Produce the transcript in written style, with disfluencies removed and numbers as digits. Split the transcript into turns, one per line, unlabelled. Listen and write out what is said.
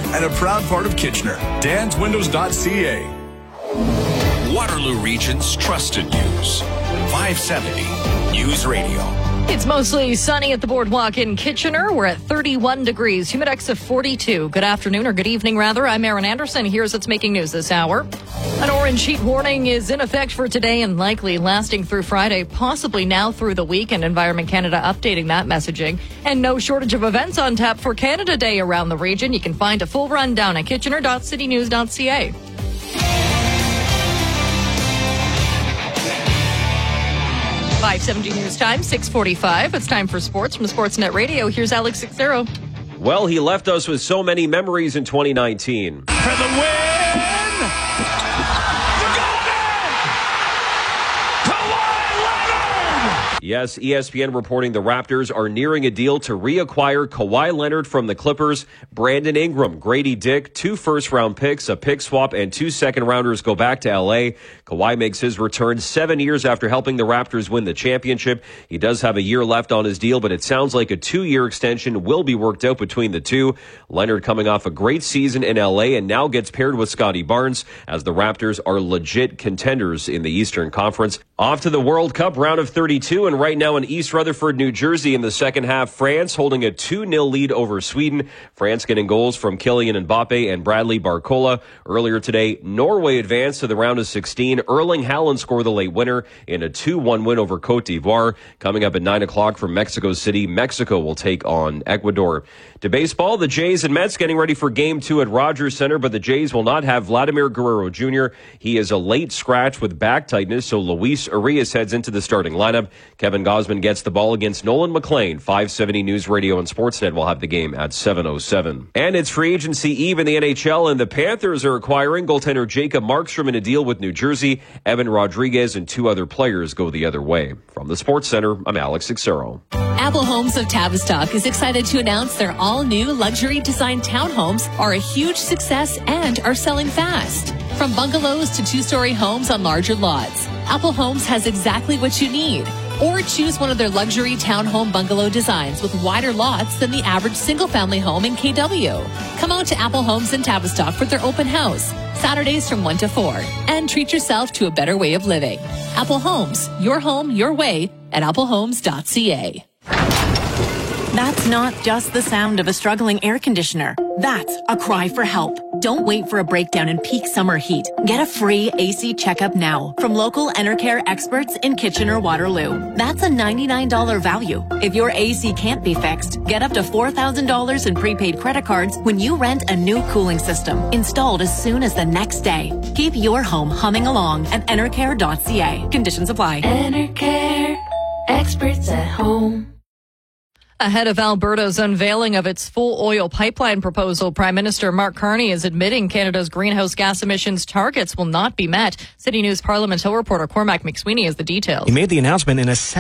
and a proud part of Kitchener. danswindows.ca.
Waterloo Region's trusted news. 570 News Radio.
It's mostly sunny at the boardwalk in Kitchener. We're at 31 degrees, humidex of 42. Good afternoon, or good evening, rather. I'm Erin Anderson. Here's what's making news this hour. An orange heat warning is in effect for today and likely lasting through Friday, possibly now through the weekend. Environment Canada updating that messaging. And no shortage of events on tap for Canada Day around the region. You can find a full rundown at kitchener.citynews.ca. .570 News Time, 6:45. It's time for sports from Sportsnet Radio. Here's Alex Sixero.
Well, he left us with so many memories in 2019.
For the win!
Yes, ESPN reporting the Raptors are nearing a deal to reacquire Kawhi Leonard from the Clippers. Brandon Ingram, Grady Dick, 2 first-round picks, a pick swap, and 2 second-rounders go back to L.A. Kawhi makes his return 7 years after helping the Raptors win the championship. He does have a year left on his deal, but it sounds like a 2-year extension will be worked out between the two. Leonard coming off a great season in L.A. and now gets paired with Scotty Barnes as the Raptors are legit contenders in the Eastern Conference. Off to the World Cup round of 32, and right now in East Rutherford, New Jersey in the second half, France holding a 2-0 lead over Sweden. France getting goals from Kylian Mbappe and Bradley Barcola. Earlier today, Norway advanced to the round of 16. Erling Haaland scored the late winner in a 2-1 win over Cote d'Ivoire. Coming up at 9 o'clock from Mexico City, Mexico will take on Ecuador. To baseball, the Jays and Mets getting ready for Game 2 at Rogers Center, but the Jays will not have Vladimir Guerrero Jr. He is a late scratch with back tightness, so Luis Arias heads into the starting lineup. Kevin Gausman gets the ball against Nolan McLean. 570 News Radio and Sportsnet will have the game at 7:07. And it's free agency eve in the NHL, and the Panthers are acquiring goaltender Jacob Markstrom in a deal with New Jersey. Evan Rodriguez and 2 other players go the other way. From the Sports Center, I'm Alex Sixero.
Apple Homes of Tavistock is excited to announce their all-new luxury design townhomes are a huge success and are selling fast. From bungalows to 2-story homes on larger lots, Apple Homes has exactly what you need. Or choose one of their luxury townhome bungalow designs with wider lots than the average single-family home in KW. Come out to Apple Homes in Tavistock for their open house, Saturdays from 1 to 4, and treat yourself to a better way of living. Apple Homes, your home, your way, at applehomes.ca.
That's not just the sound of a struggling air conditioner. That's a cry for help. Don't wait for a breakdown in peak summer heat. Get a free AC checkup now from local Enercare experts in Kitchener-Waterloo. That's a $99 value. If your AC can't be fixed, get up to $4,000 in prepaid credit cards when you rent a new cooling system installed as soon as the next day. Keep your home humming along at enercare.ca. Conditions apply.
Enercare, experts at home.
Ahead of Alberta's unveiling of its full oil pipeline proposal, Prime Minister Mark Carney is admitting Canada's greenhouse gas emissions targets will not be met. City News Parliament Hill reporter Cormac McSweeney has the details.
He made the announcement in a